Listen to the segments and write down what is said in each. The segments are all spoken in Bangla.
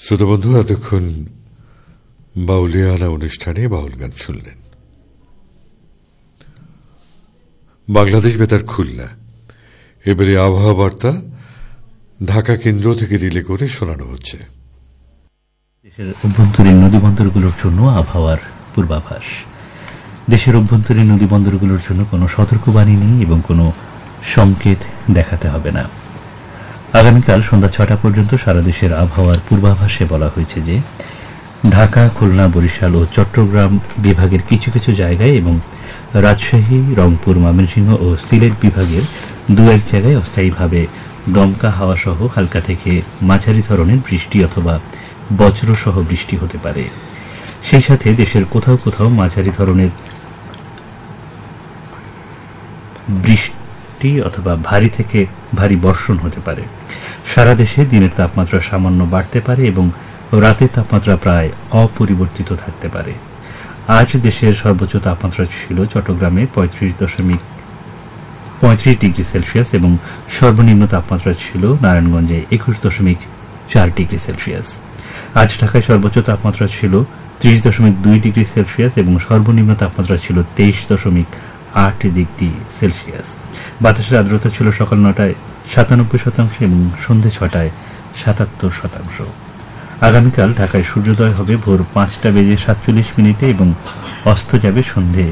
শ্রোতাবন্ধু, এতক্ষণ বাউলিয়ানা অনুষ্ঠানে বাউল গান শুনলেন। বাংলাদেশ বেতার খুলনা এবারে আবহাওয়া বার্তা ঢাকা কেন্দ্র থেকে রিলে করে শোনানো হচ্ছে। দেশের অভ্যন্তরীণ নদীবন্দরগুলোর জন্য আবহাওয়ার পূর্বাভাস। দেশের অভ্যন্তরীণ নদীবন্দরগুলোর জন্য কোনো সতর্কবাণী নেই এবং কোনো সংকেত দেখাতে হবে না। আগামীকাল সন্ধ্যা ৬টা পর্যন্ত সারা দেশের আবহাওয়ার পূর্বাভাসে বলা হয়েছে যে ঢাকা, খুলনা, বরিশাল ও চট্টগ্রাম বিভাগের কিছু কিছু জায়গায় এবং রাজশাহী, রংপুর, ময়মনসিংহ ও সিলেট বিভাগের দু এক জায়গায় অস্থায়ীভাবে দমকা হাওয়া সহ হালকা থেকে মাঝারি ধরনের বৃষ্টি অথবা বজ্রসহ বৃষ্টি হতে পারে। সেই সাথে দেশের কোথাও কোথাও মাঝারি ধরনের বৃষ্টি অথবা ভারী থেকে ভারী বর্ষণ হতে পারে। সারা দেশে দিনের তাপমাত্রা সামান্য বাড়তে পারে এবং রাতের তাপমাত্রা প্রায় অপরিবর্তিত থাকতে পারে। আজ দেশের সর্বোচ্চ তাপমাত্রা ছিল চট্টগ্রামে 35.35 ডিগ্রি সেলসিয়াস এবং সর্বনিম্ন তাপমাত্রা ছিল নারায়ণগঞ্জে 21.4 ডিগ্রি সেলসিয়াস। আজ ঢাকায় সর্বোচ্চ তাপমাত্রা ছিল 30.2 ডিগ্রি সেলসিয়াস এবং সর্বনিম্ন তাপমাত্রা ছিল 23.8 ডিগ্রি সেলসিয়াস। বাতাসের আর্দ্রতা ছিল সকাল 9টায় 97% এবং সন্ধ্যে 6টায় 77%। আগামীকাল ঢাকায় সূর্যোদয় হবে ভোর 5:47 এবং অস্ত যাবে সন্ধ্যে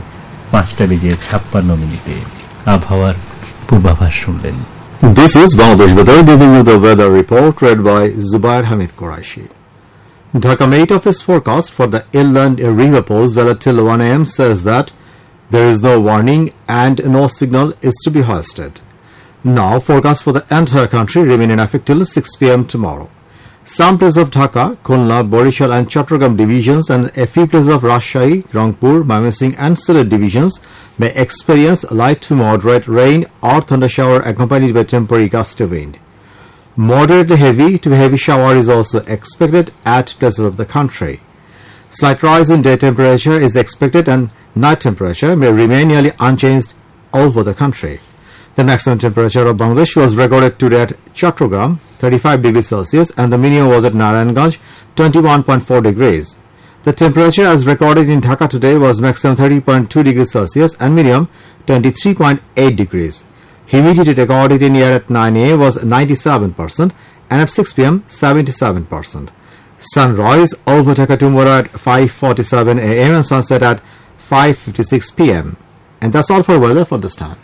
5:56 আবহাওয়ার পূর্বাভাস শুনলেন। This is Bangladesh Weather giving you the weather report read by Zubair Hamid Quraishi. Dhaka Met Office forecast for the inland river post valid till 1 a.m. says that there is no warning and no signal is to be hoisted. Now, forecast for the entire country remain in effect till 6 p.m. tomorrow. Some places of Dhaka, Khulna, Borishal and Chattogram divisions and a few places of Rajshahi, Rangpur, Mymensingh and Sylhet divisions may experience light to moderate rain or thunder shower accompanied by temporary gusty wind. Moderately heavy to heavy shower is also expected at places of the country. Slight rise in day temperature is expected and night temperature may remain nearly unchanged over the country. The maximum temperature of Bangladesh was recorded today at Chattogram, 35 degrees Celsius, and the minimum was at Narayanganj, 21.4 degrees. The temperature as recorded in Dhaka today was maximum 30.2 degrees Celsius and minimum 23.8 degrees. Humidity recorded in here at 9 a.m. was 97% and at 6 p.m. 77%. Sunrise over Dhaka tomorrow at 5:47 a.m. and sunset at 5:56 p.m. And that's all for weather for this time.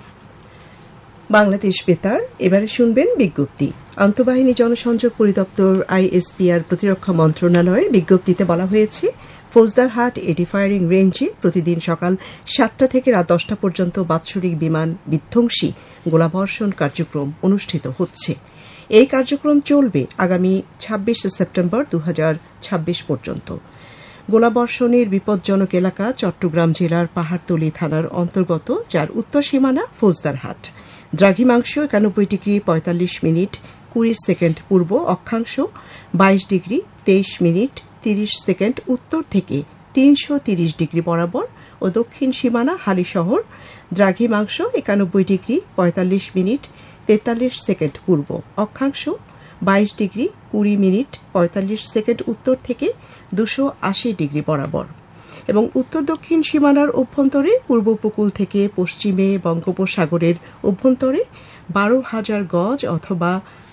Bangladesh বেতার এবারে শুনবেন বিজ্ঞপ্তি। আন্তঃবাহিনী জনসংযোগ পরিদপ্তর আইএসপিআর প্রতিরক্ষা মন্ত্রণালয়ের বিজ্ঞপ্তিতে বলা হয়েছে ফৌজদারহাট এডি ফায়ারিং রেঞ্জে প্রতিদিন সকাল 7টা থেকে রাত 10টা পর্যন্ত বাৎসরিক বিমান বিধ্বংসী গোলাবর্ষণ কার্যক্রম অনুষ্ঠিত হচ্ছে। এই কার্যক্রম চলবে আগামী 26 সেপ্টেম্বর 2026 পর্যন্ত। গোলাবর্ষণের বিপজ্জনক এলাকা চট্টগ্রাম জেলার পাহাড়তলী থানার অন্তর্গত, যার উত্তর সীমানা ফৌজদারহাট। দ্রাঘিমাংশ 91 ডিগ্রি 45 মিনিট 20 সেকেন্ড পূর্ব অক্ষাংশ, 22 ডিগ্রি 23 মিনিট 30 সেকেন্ড উত্তর থেকে 330 ডিগ্রি বরাবর ও দক্ষিণ সীমানা হালিশহর। দ্রাঘিমাংশ 91 ডিগ্রি 45 মিনিট 43 সেকেন্ড পূর্ব অক্ষাংশ, 22 ডিগ্রি 20 মিনিট 45 সেকেন্ড উত্তর থেকে 280 ডিগ্রি বরাবর এবং উত্তর দক্ষিণ সীমানার অভ্যন্তরে পূর্ব উপকূল থেকে পশ্চিমে বঙ্গোপসাগরের অভ্যন্তরে 12,000 গজ অথবা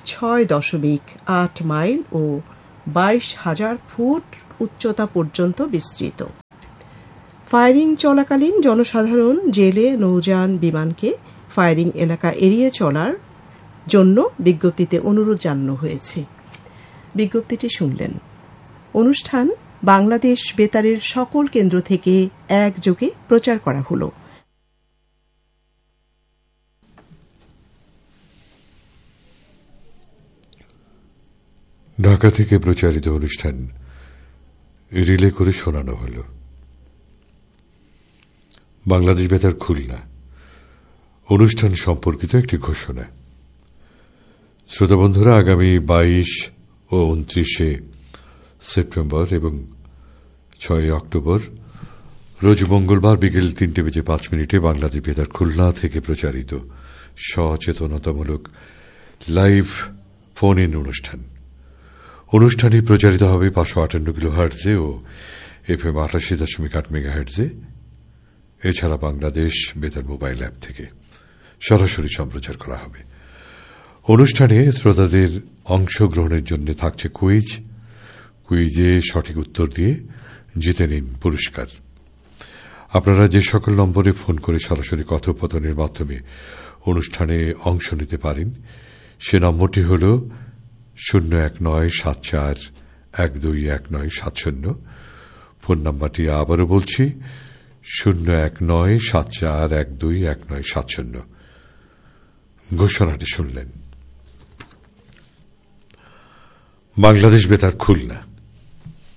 6.8 মাইল ও 22,000 ফুট উচ্চতা পর্যন্ত বিস্তৃত। ফায়ারিং চলাকালীন জনসাধারণ জেলে, নৌযান, বিমানকে ফায়ারিং এলাকা এড়িয়ে চলার জন্য বিজ্ঞপ্তিতে অনুরোধ জানানো হয়েছে। বিজ্ঞপ্তিটি শুনলেন। অনুষ্ঠান বাংলাদেশ বেতারের সকল কেন্দ্র থেকে একযোগে প্রচার করা হল। ঢাকা থেকে প্রচারিত অনুষ্ঠান রিলে করে শোনানো হল। বাংলাদেশ বেতার খুলনা অনুষ্ঠান সম্পর্কিত একটি ঘোষণা। শ্রোতাবন্ধুরা, আগামী 22 ও 29 সেপ্টেম্বর এবং 6 অক্টোবর রোজ মঙ্গলবার বিকেল 3:05 বাংলাদেশ বেতার খুলনা থেকে প্রচারিত সচেতনতামূলক লাইভ ফোন ইন অনুষ্ঠানটি প্রচারিত হবে 558 কিলোহার্টজে ও FM 88.8 মেগাহার্টজে। এছাড়া বাংলাদেশ বেতার মোবাইল অ্যাপ থেকে সরাসরি সম্প্রচার করা হবে। অনুষ্ঠানে শ্রোতাদের অংশগ্রহণের জন্য থাকছে কুইজে সঠিক উত্তর দিয়ে জিতে নিন পুরস্কার। আপনারা যে সকল নম্বরে ফোন করে সরাসরি কথোপকথনের মাধ্যমে অনুষ্ঠানে অংশ নিতে পারেন সে নম্বরটি হল 01974121970। ফোন নাম্বারটি আবারও বলছি 01974121970। ঘোষণাটি শুনলেন। বাংলাদেশ বেতার খুলনা।